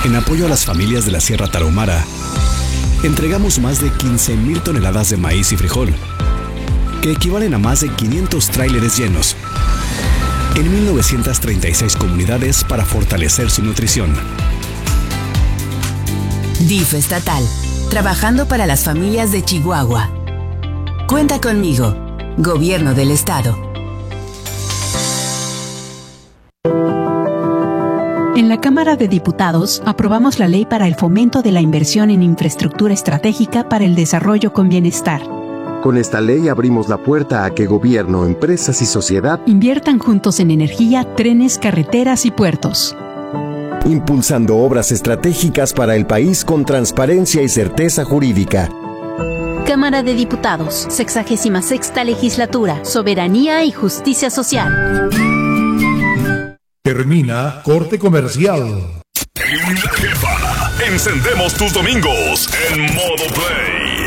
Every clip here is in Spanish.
En apoyo a las familias de la Sierra Tarahumara, entregamos más de 15,000 toneladas de maíz y frijol, que equivalen a más de 500 tráileres llenos, en 1,936 comunidades para fortalecer su nutrición. DIF estatal, trabajando para las familias de Chihuahua. Cuenta conmigo, Gobierno del Estado. En la Cámara de Diputados aprobamos la ley para el fomento de la inversión en infraestructura estratégica para el desarrollo con bienestar. Con esta ley abrimos la puerta a que gobierno, empresas y sociedad inviertan juntos en energía, trenes, carreteras y puertos. Impulsando obras estratégicas para el país con transparencia y certeza jurídica. Cámara de Diputados, 66ª Legislatura, Soberanía y Justicia Social. Termina Corte Comercial. En La Jefa, encendemos tus domingos en modo play.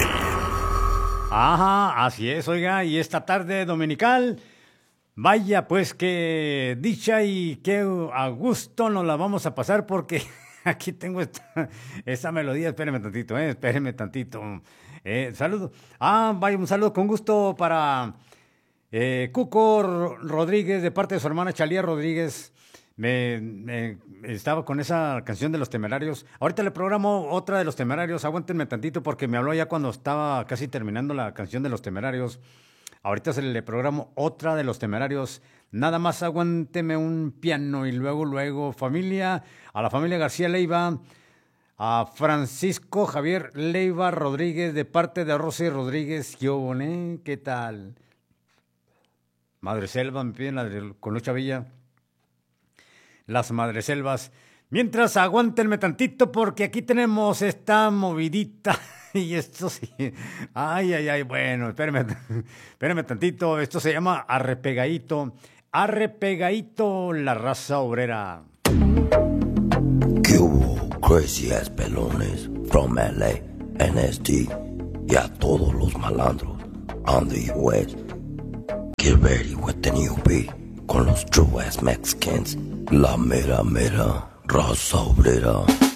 Ajá, así es, oiga, y esta tarde dominical, vaya pues qué dicha y qué a gusto nos la vamos a pasar porque aquí tengo esta melodía, espéreme tantito. Saludo. Vaya, un saludo con gusto para Cuco Rodríguez, de parte de su hermana Chalía Rodríguez. Me estaba con esa canción de Los Temerarios. Ahorita le programo otra de Los Temerarios. Aguántenme tantito porque me habló ya cuando estaba casi terminando la canción de Los Temerarios. Ahorita le programo otra de Los Temerarios. Nada más aguánteme un piano y luego, familia, a la familia García Leiva, a Francisco Javier Leiva Rodríguez, de parte de Rosy Rodríguez. ¿Qué tal? Madreselva, me piden la de Colucha Villa. Las Madreselvas. Mientras, aguántenme tantito porque aquí tenemos esta movidita. Y esto sí. Bueno, espérenme tantito. Esto se llama Arrepegadito. Arrepegadito, la raza obrera. ¿Qué hubo, crazy ass pelones from LA, NSD y a todos los malandros on the West? Get ready with the new beat con los true ass Mexicans. La mera raza obrera.